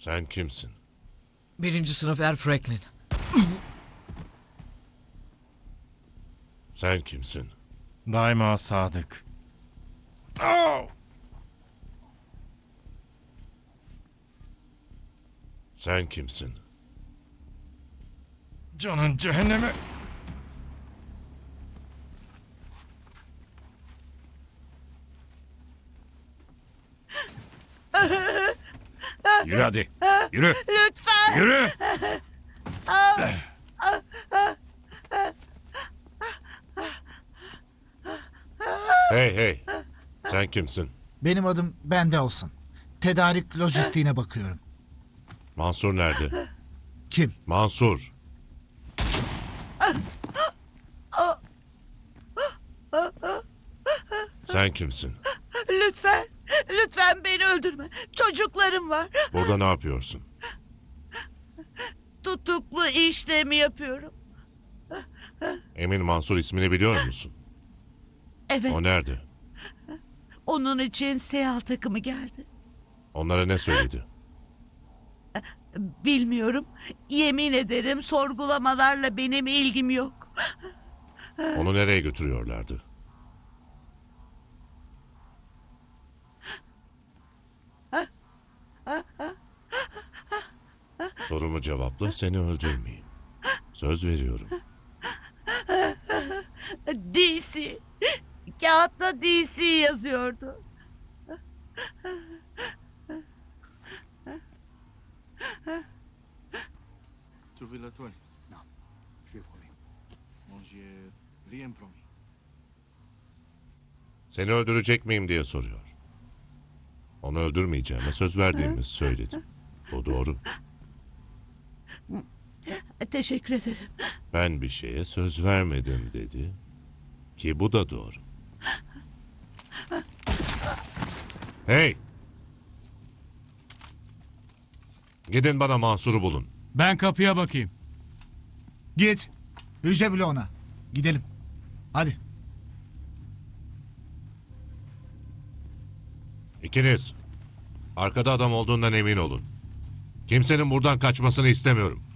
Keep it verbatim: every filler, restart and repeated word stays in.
Sen kimsin? Birinci sınıf Er Franklin. Sen kimsin? Daima sadık. Sen kimsin? Canın cehenneme. Yürü hadi. Yürü. Lütfen. Yürü. Hey hey! Sen kimsin? Benim adım bende olsun. Tedarik lojistiğine bakıyorum. Mansur nerede? Kim? Mansur. Sen kimsin? Lütfen. Lütfen beni öldürme. Çocuklarım var. Burada ne yapıyorsun? Tutuklu işlemi yapıyorum. Emin Mansur ismini biliyor musun? Evet. O nerede? Onun için seyah takımı geldi. Onlara ne söyledi? Bilmiyorum. Yemin ederim sorgulamalarla benim ilgim yok. Onu nereye götürüyorlardı? Sorumu cevapla, seni öldürmeyeyim. Söz veriyorum. D C. Kağıtta D C yazıyordu. Tu veux la toile? Non, je vais promis. Moi, j'ai rien promis. Seni öldürecek miyim diye soruyor. Onu öldürmeyeceğime söz verdiğimi söyledim. O doğru. Teşekkür ederim. Ben bir şeye söz vermedim dedi. Ki bu da doğru. Hey! Gidin bana Mansur'u bulun. Ben kapıya bakayım. Git. Hücre bile ona. Gidelim. Hadi. İkiniz. Arkada adam olduğundan emin olun. Kimsenin buradan kaçmasını istemiyorum.